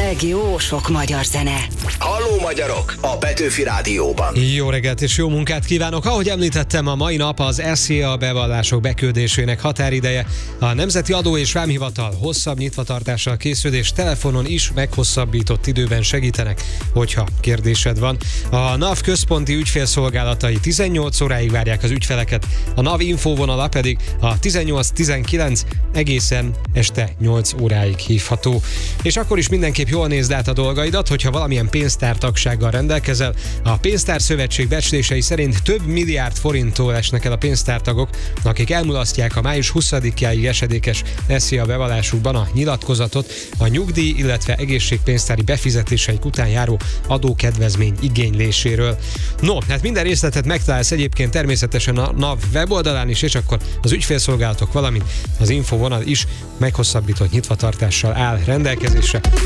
meg jó sok magyar zene. Halló magyarok! A Petőfi Rádióban. Jó reggelt és jó munkát kívánok! Ahogy említettem, a mai nap az SZIA bevallások beküldésének határideje. A Nemzeti Adó és Vámhivatal hosszabb nyitvatartással készül és telefonon is meghosszabbított időben segítenek, hogyha kérdésed van. A NAV központi ügyfélszolgálatai 18 óráig várják az ügyfeleket, a NAV infóvonala pedig a 18-19 egészen este 8 óráig hívható. És akkor is mindenképp jól nézd át a dolgaidat, hogyha valamilyen pénztártagsággal rendelkezel. A Pénztár Szövetség becslései szerint több milliárd forinttól esnek el a pénztártagok, akik elmulasztják a május 20-jáig esedékes SZIA bevallásukban a nyilatkozatot a nyugdíj, illetve egészségpénztári befizetéseik után járó adókedvezmény igényléséről. No, hát minden részletet megtalálsz egyébként természetesen a NAV weboldalán is, és akkor az ügyfélszolgálatok, valamint az infovonal is meghosszabbított nyitvatartással áll rendelkezésre.